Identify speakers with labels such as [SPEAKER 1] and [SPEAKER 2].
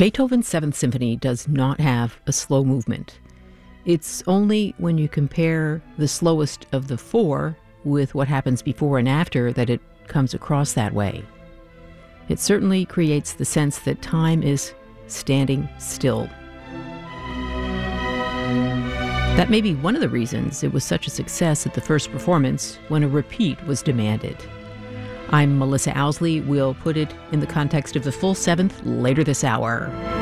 [SPEAKER 1] Beethoven's Seventh Symphony does not have a slow movement. It's only when you compare the slowest of the four with what happens before and after that it comes across that way. It certainly creates the sense that time is standing still. That may be one of the reasons it was such a success at the first performance when a repeat was demanded. I'm Melissa Owsley. We'll put it in the context of the full seventh later this hour.